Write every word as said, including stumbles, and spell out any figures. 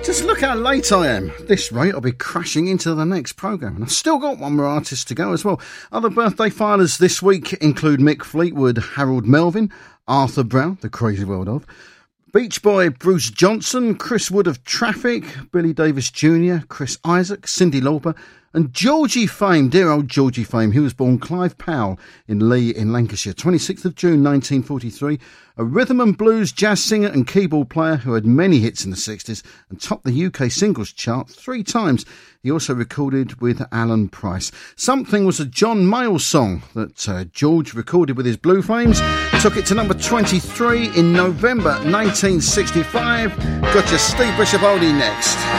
Just look how late I am. This rate, I'll be crashing into the next programme. And I've still got one more artist to go as well. Other birthday filers this week include Mick Fleetwood, Harold Melvin, Arthur Brown, The Crazy World of, Beach Boy Bruce Johnson, Chris Wood of Traffic, Billy Davis Junior, Chris Isaac, Cyndi Lauper, and Georgie Fame, dear old Georgie Fame. He was born Clive Powell in Lee in Lancashire, twenty-sixth of June nineteen forty-three, a rhythm and blues jazz singer and keyboard player who had many hits in the sixties and topped the U K singles chart three times. He also recorded with Alan Price. Something was a John Mayall song that uh, George recorded with his Blue Flames. Took it to number twenty-three in November nineteen sixty-five. Got your Steve Bishop oldie next.